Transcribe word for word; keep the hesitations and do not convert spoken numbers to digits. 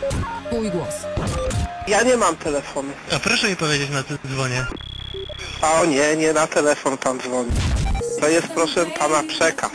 Twój głos. Ja nie mam telefonu. A proszę mi powiedzieć, na co dzwonię. A o nie, nie na telefon pan dzwoni. To jest proszę pana przekaz.